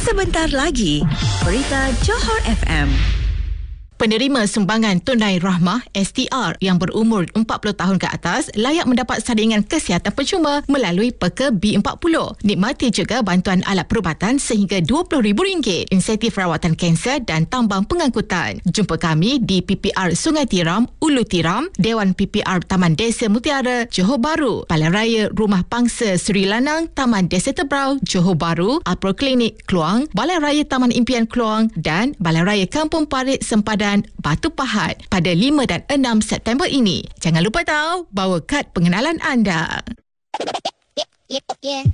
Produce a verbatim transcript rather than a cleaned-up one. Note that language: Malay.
Sebentar lagi, Berita Johor F M. Penerima sumbangan tunai rahmah S T R yang berumur empat puluh tahun ke atas layak mendapat saringan kesihatan percuma melalui Peka B empat puluh. Nikmati juga bantuan alat perubatan sehingga dua puluh ribu ringgit, insentif rawatan kanser dan tambang pengangkutan. Jumpa kami di P P R Sungai Tiram, Ulu Tiram, Dewan P P R Taman Desa Mutiara, Johor Bahru, Balai Raya Rumah Pangsa Seri Lanang, Taman Desa Tebrau, Johor Bahru, Apro Klinik Kluang, Balai Raya Taman Impian Kluang dan Balai Raya Kampung Parit Sempadan Batu Pahat pada lima dan enam September ini. Jangan lupa tahu bawa kad pengenalan anda.